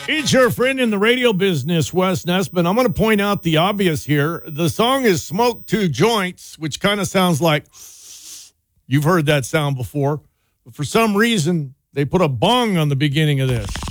It's your friend in the radio business, Wes Nesbitt. I'm going to point out the obvious here. The song is Smoke Two Joints, which kind of sounds like you've heard that sound before. But for some reason, they put a bong on the beginning of this.